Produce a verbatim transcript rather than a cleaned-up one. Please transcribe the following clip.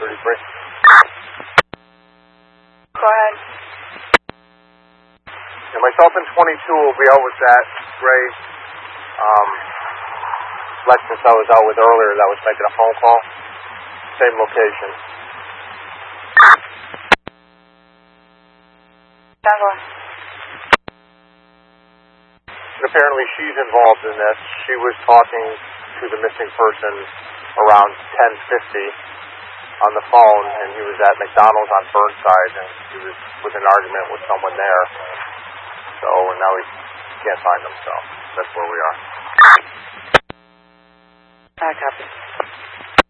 thirty-three. Go ahead. And myself and twenty-two will be out with that Ray. Um, Lexus I was out with earlier that was making a phone call. Same location. Denver. And apparently she's involved in this. She was talking to the missing person around ten fifty on the phone, and he was at McDonald's on Burnside, and he was with an argument with someone there. So, and now he can't find them, so that's where we are. I copy.